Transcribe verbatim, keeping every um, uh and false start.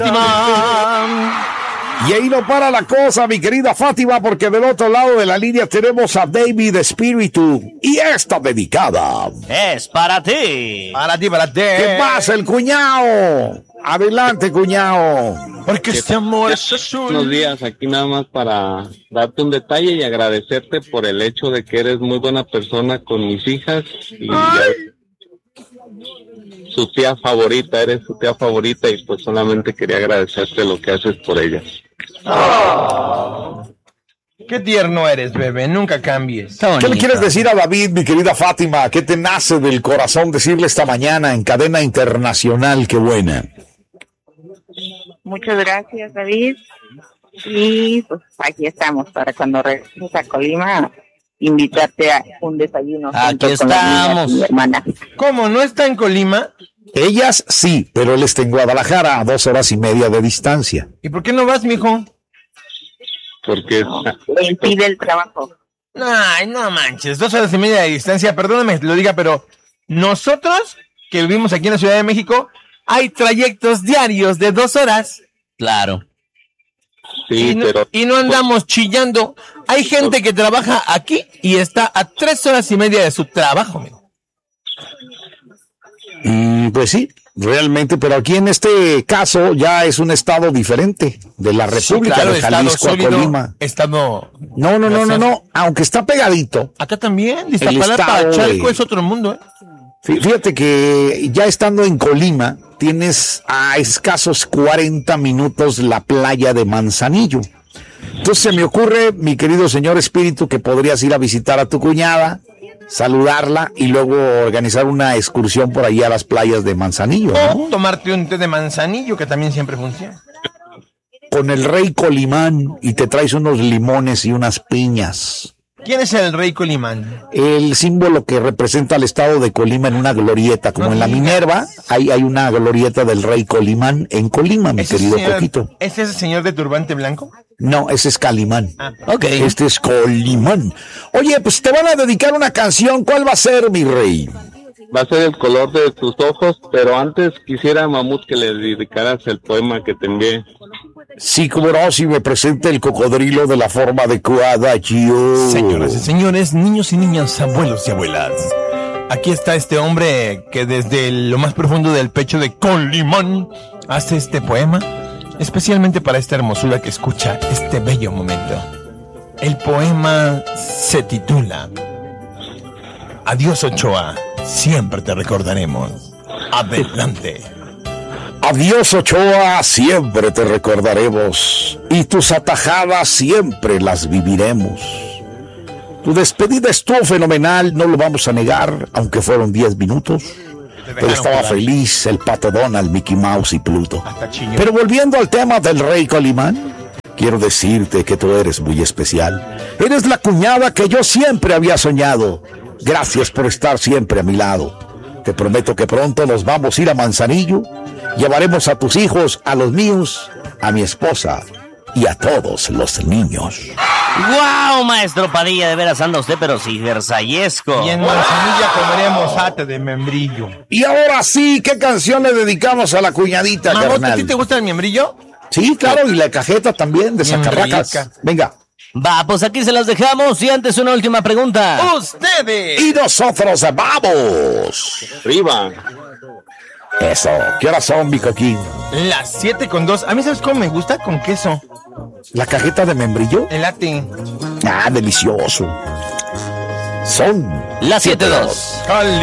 Fátima. Y ahí no para la cosa, mi querida Fátima, porque del otro lado de la línea tenemos a David Espíritu. Y esta dedicada Es para ti. Para ti, para ti. ¿Qué pasa, el cuñado? Adelante, cuñado. Porque este amor es azul. Buenos días, aquí nada más para darte un detalle y agradecerte por el hecho de que eres muy buena persona con mis hijas y su tía favorita, eres su tía favorita y pues solamente quería agradecerte lo que haces por ellas. Oh. Qué tierno eres, bebé, nunca cambies. ¿Qué le quieres decir a David, mi querida Fátima? ¿Qué te nace del corazón decirle esta mañana en cadena internacional? Qué buena. Muchas gracias, David. Y pues aquí estamos para cuando regreses a Colima, invitarte a un desayuno. Aquí estamos. Mi hermana. ¿Cómo? ¿No está en Colima? Ellas sí, pero él está en Guadalajara, a dos horas y media de distancia. ¿Y por qué no vas, mijo? Porque No, él pide el trabajo. Ay, no manches, dos horas y media de distancia, perdóname que lo diga, pero nosotros, que vivimos aquí en la Ciudad de México, hay trayectos diarios de dos horas. Claro. sí, y, no, pero y no andamos chillando. Hay gente que trabaja aquí y está a tres horas y media de su trabajo, mijo. Mm, pues sí, realmente, pero aquí en este caso ya es un estado diferente de la República Sí, claro, de Jalisco a Colima. Estado. No, no, no, no, no, aunque está pegadito. Acá también, El Iztapalapa, estado Chalco de- es otro mundo, ¿eh? Fí- Fíjate que ya estando en Colima, tienes a escasos cuarenta minutos la playa de Manzanillo. Entonces se me ocurre, mi querido señor Espíritu, que podrías ir a visitar a tu cuñada, saludarla y luego organizar una excursión por ahí a las playas de Manzanillo, ¿no? O tomarte un té de manzanillo, que también siempre funciona. Con el rey Colimán y te traes unos limones y unas piñas. ¿Quién es el rey Colimán? El símbolo que representa al estado de Colima en una glorieta, como No en la digas. Minerva, hay, hay una glorieta del rey Colimán en Colima, mi ¿Es ese querido señor- Poquito. ¿Es ese señor de turbante blanco? No, ese es Calimán. Ah, Ok. Este es Colimán. Oye, pues te van a dedicar una canción. ¿Cuál va a ser, mi rey? va a ser El color de tus ojos, pero antes quisiera, Mamut, que le dedicaras el poema que te envié. Sí, como no, si me presenta el cocodrilo de la forma adecuada, yo. Señoras y señores, niños y niñas, abuelos y abuelas. Aquí está este hombre que desde lo más profundo del pecho de Colimán hace este poema, especialmente para esta hermosura que escucha este bello momento. El poema se titula Adiós, Ochoa, siempre te recordaremos. Adelante. Adiós, Ochoa, siempre te recordaremos. Y tus atajadas siempre las viviremos. Tu despedida estuvo fenomenal, no lo vamos a negar, aunque fueron diez minutos. Pero estaba feliz el Pato Donald, Mickey Mouse y Pluto. Hasta Chiño. Pero volviendo al tema del rey Colimán, quiero decirte que tú eres muy especial. Eres la cuñada que yo siempre había soñado. Gracias por estar siempre a mi lado. Te prometo que pronto nos vamos a ir a Manzanillo. Llevaremos a tus hijos, a los míos, a mi esposa y a todos los niños. ¡Guau, maestro Padilla! De veras anda usted, pero sí, versallesco. Y en Manzanilla comeremos ate de membrillo. Y ahora sí, ¿qué canción le dedicamos a la cuñadita, Mamut, ¿a ti carnal? te gusta el membrillo? Sí, claro, y la cajeta también de Zacarracas. Membrica. Venga. Va, pues aquí se las dejamos. Y antes una última pregunta. ¡Ustedes! Y nosotros vamos. Arriba. Eso. ¿Qué horas son, mi coquín? Las siete con dos. A mí, ¿sabes cómo me gusta? Con queso. ¿La cajeta de membrillo? El ate. Ah, delicioso. Son Las siete dos.